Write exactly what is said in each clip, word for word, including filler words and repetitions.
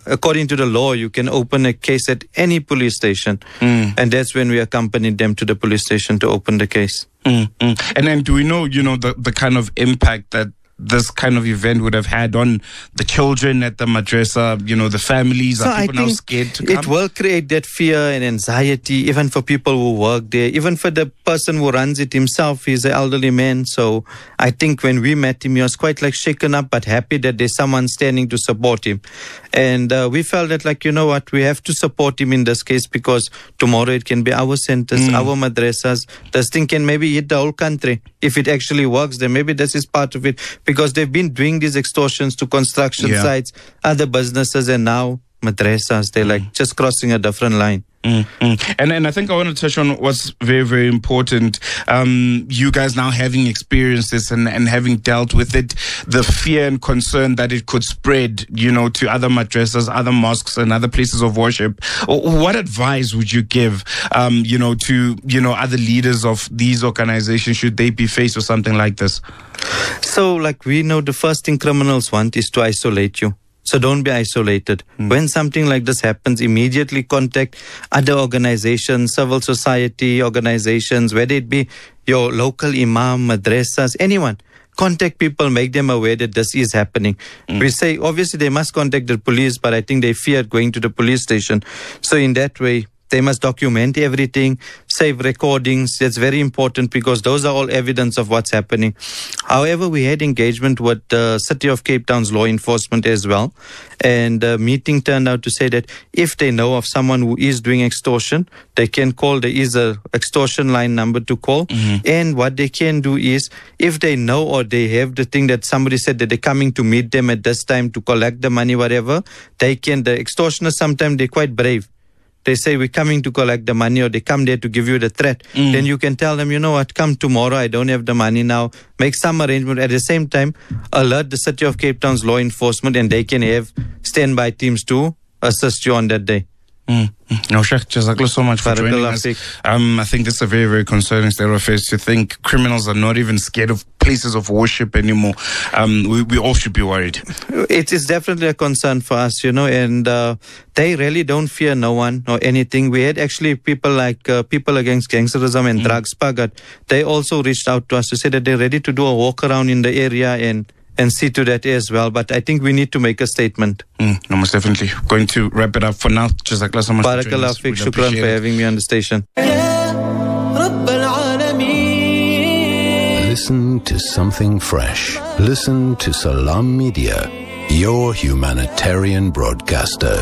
according to the law, you can open a case at any police station. Mm. And that's when we accompanied them to the police station to open the case. Mm, mm. And then do we know, you know, the, the kind of impact that this kind of event would have had on the children at the madrasa, you know, the families? So are people I now scared to come? It will create that fear and anxiety, even for people who work there, even for the person who runs it himself. He's an elderly man. So I think when we met him, he was quite like shaken up, but happy that there's someone standing to support him. And uh, we felt that, like, you know what, we have to support him in this case, because tomorrow it can be our centers, mm. our madrasas. This thing can maybe hit the whole country. If it actually works, then maybe this is part of it. Because they've been doing these extortions to construction yeah. sites, other businesses, and now madrasas. They're like just crossing a different line. Mm-hmm. And and I think I want to touch on what's very, very important. Um, you guys now having experienced this and, and having dealt with it, the fear and concern that it could spread, you know, to other madrasas, other mosques and other places of worship. What advice would you give, um, you know, to, you know, other leaders of these organizations should they be faced with something like this? So, like, we know the first thing criminals want is to isolate you. So don't be isolated. Mm. When something like this happens, immediately contact other organizations, civil society organizations, whether it be your local imam, madrasas, anyone. Contact people, make them aware that this is happening. Mm. We say, obviously, they must contact the police, but I think they fear going to the police station. So in that way, they must document everything, save recordings. That's very important, because those are all evidence of what's happening. However, we had engagement with the City of Cape Town's law enforcement as well. And the meeting turned out to say that if they know of someone who is doing extortion, they can call. There is a extortion line number to call. Mm-hmm. And what they can do is, if they know or they have the thing that somebody said that they're coming to meet them at this time to collect the money, whatever, they can, the extortioners, sometimes they're quite brave. They say, we're coming to collect the money, or they come there to give you the threat. Mm. Then you can tell them, you know what, come tomorrow, I don't have the money now. Make some arrangement. At the same time, alert the City of Cape Town's law enforcement, and they can have standby teams to assist you on that day. Mm. No, Sheikh, Jazakallah so much for joining us. Um, I think that's a very, very concerning state of affairs, to think criminals are not even scared of places of worship anymore. Um, we, we all should be worried. It is definitely a concern for us, you know, and uh, they really don't fear no one or anything. We had actually people like uh, People Against Gangsterism and mm. Drugs, Pagat. They also reached out to us to say that they're ready to do a walk around in the area and and see to that as well. But I think we need to make a statement. Mm, no, most definitely. Going to wrap it up for now. Jazakallah so much for joining us. Barakallah, shukran for having me on the station. Listen to something fresh. Listen to Salam Media, your humanitarian broadcaster.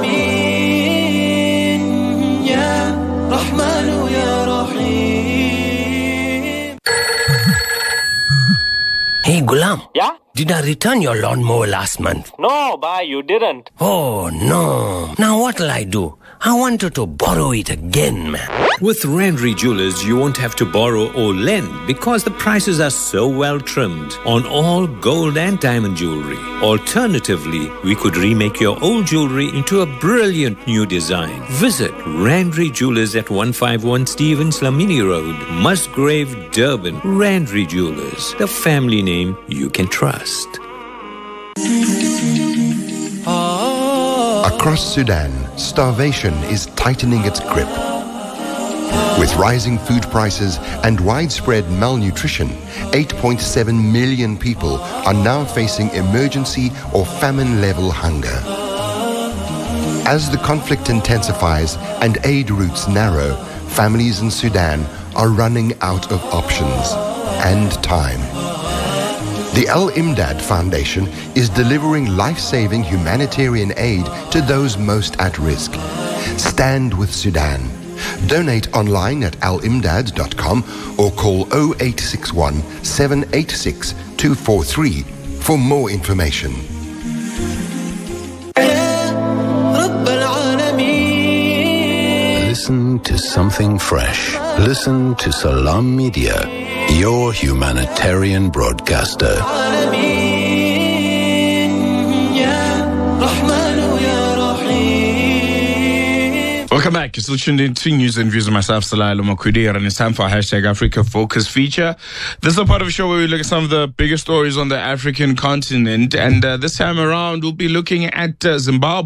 Hey, Gulam. Yeah? Did I return your lawnmower last month? No, bhai, you didn't. Oh, no. Now what'll I do? I wanted to borrow it again, man. With Randry Jewelers, you won't have to borrow or lend, because the prices are so well trimmed on all gold and diamond jewelry. Alternatively, we could remake your old jewelry into a brilliant new design. Visit Randry Jewelers at one fifty-one Stevens Lamini Road, Musgrave, Durban. Randry Jewelers, the family name you can trust. Across Sudan, starvation is tightening its grip. With rising food prices and widespread malnutrition, eight point seven million people are now facing emergency or famine-level hunger. As the conflict intensifies and aid routes narrow, families in Sudan are running out of options and time. The Al-Imdad Foundation is delivering life-saving humanitarian aid to those most at risk. Stand with Sudan. Donate online at al imdad dot com or call zero eight six one, seven eight six, two four three for more information. Listen to something fresh. Listen to Salam Media, your humanitarian broadcaster. Welcome back. You're still tuned in to News and Views with myself, Salah Al-Makudi, and it's time for our hashtag Africa Focus feature. This is a part of the show where we look at some of the biggest stories on the African continent, and uh, this time around we'll be looking at uh, Zimbabwe.